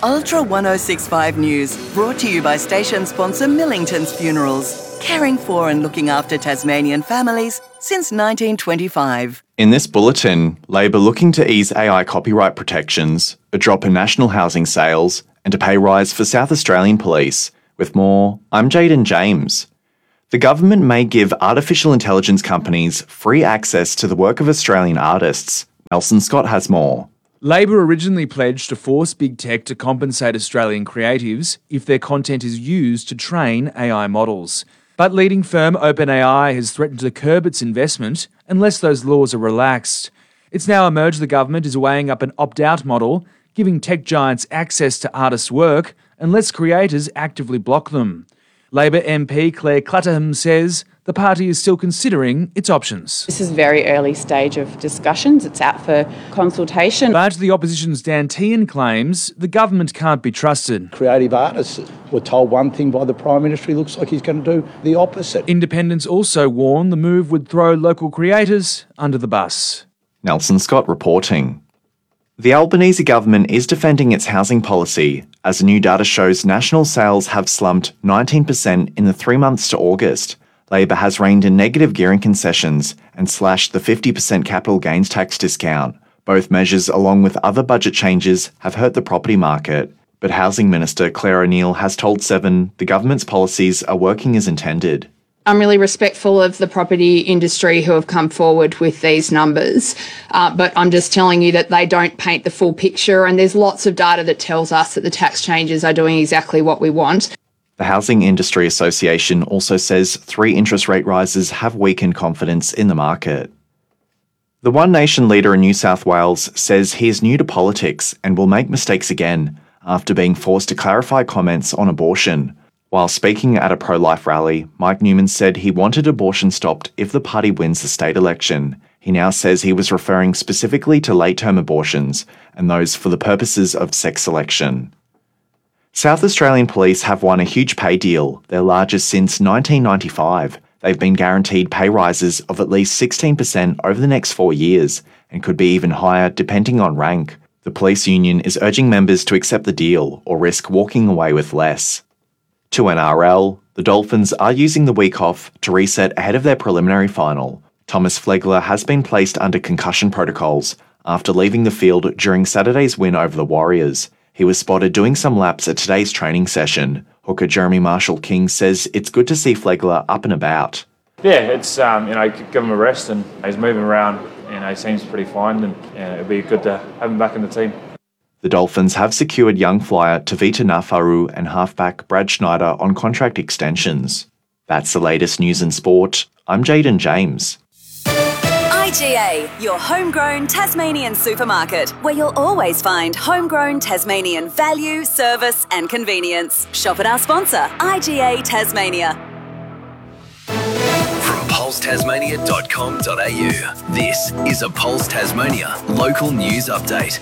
Ultra 1065 News, brought to you by station sponsor Millington's Funerals, caring for and looking after Tasmanian families since 1925. In this bulletin, Labor looking to ease AI copyright protections, a drop in national housing sales, and a pay rise for South Australian Police. With more, I'm Jaden James. The government may give artificial intelligence companies free access to the work of Australian artists. Nelson Scott has more. Labor originally pledged to force big tech to compensate Australian creatives if their content is used to train AI models. But leading firm OpenAI has threatened to curb its investment unless those laws are relaxed. It's now emerged the government is weighing up an opt-out model, giving tech giants access to artists' work unless creators actively block them. Labor MP Claire Clutterham says the party is still considering its options. This is very early stage of discussions. It's out for consultation. But the opposition's Dan Tehan claims the government can't be trusted. Creative artists were told one thing by the Prime Minister. He looks like he's going to do the opposite. Independents also warn the move would throw local creators under the bus. Nelson Scott reporting. The Albanese government is defending its housing policy as new data shows national sales have slumped 19% in the 3 months to August. Labor has reined in negative gearing concessions and slashed the 50% capital gains tax discount. Both measures, along with other budget changes, have hurt the property market. But Housing Minister Claire O'Neil has told Seven the government's policies are working as intended. I'm really respectful of the property industry who have come forward with these numbers, but I'm just telling you that they don't paint the full picture, and there's lots of data that tells us that the tax changes are doing exactly what we want. The Housing Industry Association also says 3 interest rate rises have weakened confidence in the market. The One Nation leader in New South Wales says he is new to politics and will make mistakes again after being forced to clarify comments on abortion. While speaking at a pro-life rally, Mike Newman said he wanted abortion stopped if the party wins the state election. He now says he was referring specifically to late-term abortions and those for the purposes of sex selection. South Australian Police have won a huge pay deal, their largest since 1995. They've been guaranteed pay rises of at least 16% over the next 4 years and could be even higher depending on rank. The police union is urging members to accept the deal or risk walking away with less. To NRL, the Dolphins are using the week off to reset ahead of their preliminary final. Thomas Flegler has been placed under concussion protocols after leaving the field during Saturday's win over the Warriors. He was spotted doing some laps at today's training session. Hooker Jeremy Marshall-King says it's good to see Flegler up and about. Yeah, it's, give him a rest, and he's moving around, he seems pretty fine, and it'll be good to have him back in the team. The Dolphins have secured young flyer Tavita Nafaru and halfback Brad Schneider on contract extensions. That's the latest news and sport. I'm Jaden James. IGA, your homegrown Tasmanian supermarket, where you'll always find homegrown Tasmanian value, service and convenience. Shop at our sponsor, IGA Tasmania. From pulsetasmania.com.au, this is a Pulse Tasmania local news update.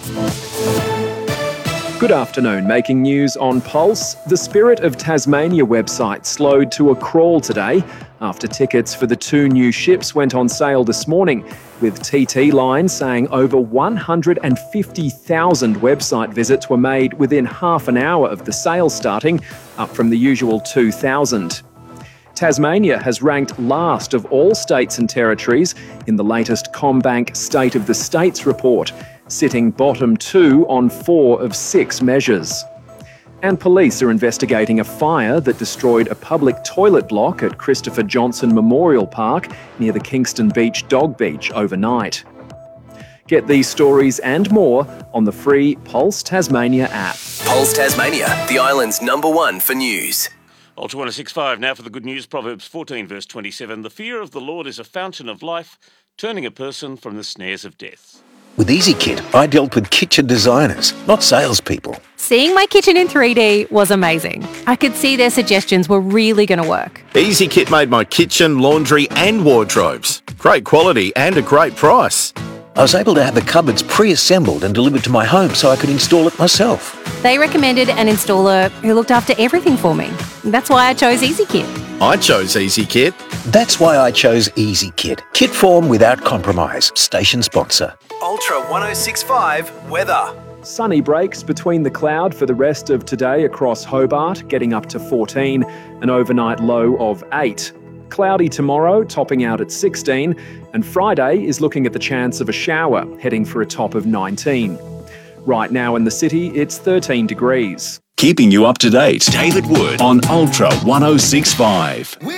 Good afternoon. Making news on Pulse. The Spirit of Tasmania website slowed to a crawl today after tickets for the 2 new ships went on sale this morning, with TT Line saying over 150,000 website visits were made within half an hour of the sale starting, up from the usual 2,000. Tasmania has ranked last of all states and territories in the latest CommBank State of the States report, sitting bottom 2 on 4 of 6 measures. And police are investigating a fire that destroyed a public toilet block at Christopher Johnson Memorial Park near the Kingston Beach Dog Beach overnight. Get these stories and more on the free Pulse Tasmania app. Pulse Tasmania, the island's #1 for news. Ultra 1065 now for the good news. Proverbs 14 verse 27. The fear of the Lord is a fountain of life, turning a person from the snares of death. With EasyKit, I dealt with kitchen designers, not salespeople. Seeing my kitchen in 3D was amazing. I could see their suggestions were really going to work. EasyKit made my kitchen, laundry and wardrobes. Great quality and a great price. I was able to have the cupboards pre-assembled and delivered to my home so I could install it myself. They recommended an installer who looked after everything for me. That's why I chose EasyKit. I chose EasyKit. That's why I chose EasyKit. Kit form without compromise. Station sponsor. Ultra 1065 weather. Sunny breaks between the cloud for the rest of today across Hobart, getting up to 14, an overnight low of 8. Cloudy tomorrow, topping out at 16, and Friday is looking at the chance of a shower, heading for a top of 19. Right now in the city, it's 13 degrees. Keeping you up to date, David Wood on Ultra 1065.